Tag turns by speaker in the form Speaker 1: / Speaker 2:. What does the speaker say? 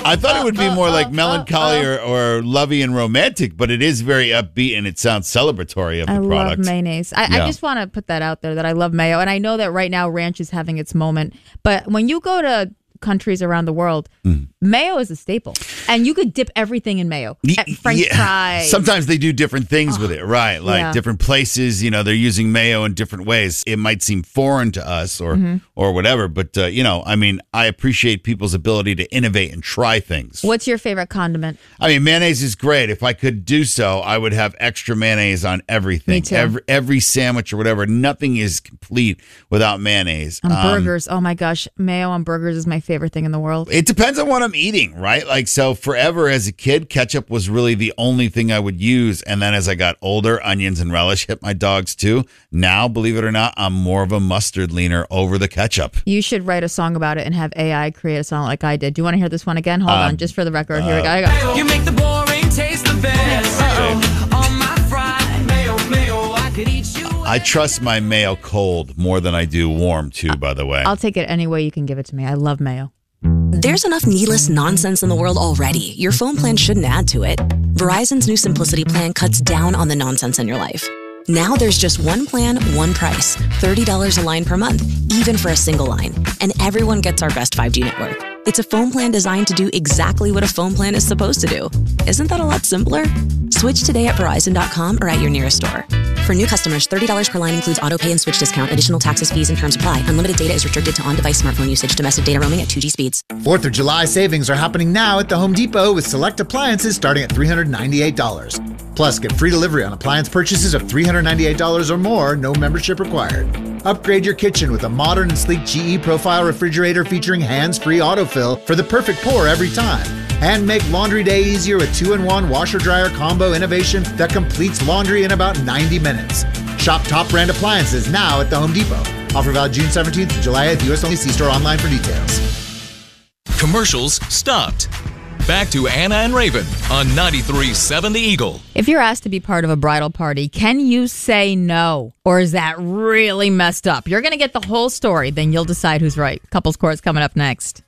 Speaker 1: I thought it would be more like melancholy or lovey and romantic, but it is very upbeat and it sounds celebratory of the product.
Speaker 2: I love mayonnaise. I just want to put that out there that I love mayo. And I know that right now ranch is having its moment. But when you go to countries around the world, mayo is a staple. And you could dip everything in mayo. French fries.
Speaker 1: Sometimes they do different things with it, right? Like different places, they're using mayo in different ways. It might seem foreign to us or whatever, but, I appreciate people's ability to innovate and try things.
Speaker 2: What's your favorite condiment?
Speaker 1: Mayonnaise is great. If I could do so, I would have extra mayonnaise on everything.
Speaker 2: Me too.
Speaker 1: Every sandwich or whatever. Nothing is complete without mayonnaise.
Speaker 2: On burgers. Oh my gosh. Mayo on burgers is my favorite thing in the world.
Speaker 1: It depends on what I'm eating, right? Like, so forever as a kid, ketchup was really the only thing I would use. And then as I got older, onions and relish hit my dogs too. Now, believe it or not, I'm more of a mustard leaner over the ketchup.
Speaker 2: You should write a song about it and have AI create a song like I did. Do you want to hear this one again? Hold on, just for the record. Here we go.
Speaker 3: You make the boring taste the best. On my fried mayo, I could eat you.
Speaker 1: I trust my mayo cold more than I do warm too, by the way.
Speaker 2: I'll take it any way you can give it to me. I love mayo.
Speaker 4: There's enough needless nonsense in the world already. Your phone plan shouldn't add to it. Verizon's new Simplicity plan cuts down on the nonsense in your life. Now there's just one plan, one price. $30 a line per month, even for a single line. And everyone gets our best 5G network. It's a phone plan designed to do exactly what a phone plan is supposed to do. Isn't that a lot simpler? Switch today at Verizon.com or at your nearest store. For new customers, $30 per line includes auto pay and switch discount. Additional taxes, fees, and terms apply. Unlimited data is restricted to on-device smartphone usage. Domestic data roaming at 2G speeds.
Speaker 5: 4th of July savings are happening now at the Home Depot with select appliances starting at $398. Plus, get free delivery on appliance purchases of $398 or more, no membership required. Upgrade your kitchen with a modern and sleek GE Profile refrigerator featuring hands-free autofill for the perfect pour every time. And make laundry day easier with 2-in-1 washer-dryer combo innovation that completes laundry in about 90 minutes. Shop top brand appliances now at the Home Depot. Offer valid June 17th to July 8th. U.S. only. See store online for details.
Speaker 6: Commercials stopped. Back to Anna and Raven on 93.7 The Eagle.
Speaker 2: If you're asked to be part of a bridal party, can you say no? Or is that really messed up? You're going to get the whole story, then you'll decide who's right. Couples Court's coming up next.